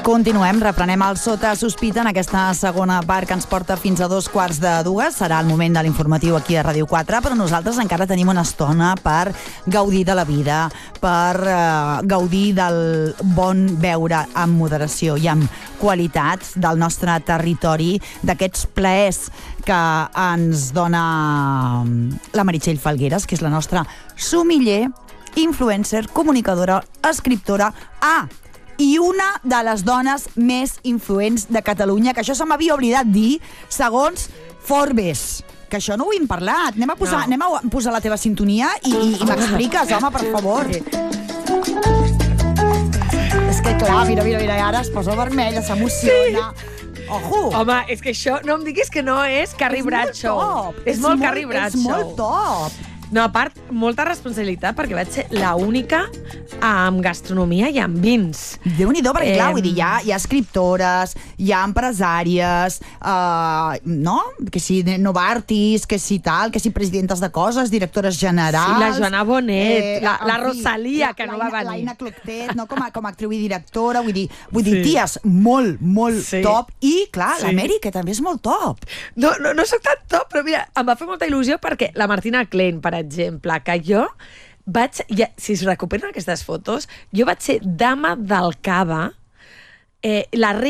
Continuem, reprenem el Sota Sospita en aquesta segona part que ens porta fins a 2:15. Serà el moment de l'informatiu aquí a Ràdio 4, però nosaltres encara tenim una estona per gaudir de la vida, per gaudir del bon beure amb moderació i amb qualitat del nostre territori, d'aquests plaers que ens dona la Meritxell Falgueres, que és la nostra sommelier, influencer, comunicadora, escriptora, i una de les dones més influents de Catalunya, que això se m'havia oblidat dir, segons Forbes. Que això no ho hem parlat. Anem a posar la teva sintonia i m'expliques, home, per favor. És que clar, mira, ara es posa vermella, s'emociona. Ojo! Home, és que això, no em diguis que no és Carrie Bradshaw. És molt Carrie Bradshaw. És molt top. No, a part, molta responsabilitat, perquè vaig ser l'única amb gastronomia i amb vins. Déu-n'hi-do, perquè clar, vull dir, hi ha escriptores, hi ha empresàries, no? Que si Novartis, que si tal, que si presidentes de coses, directores generals... Sí, la Joana Bonet, la Rosalia, que no va venir. L'Aina Cloctet, no? Com a actriu i directora, vull dir, ties molt top, i clar, la Meri, que també és molt top. No soc tan top, però mira, em va fer molta il·lusió perquè la Martina Klein, per exemple, que jo vaig... Si es recuperen aquestes fotos, jo vaig ser dama del cava, la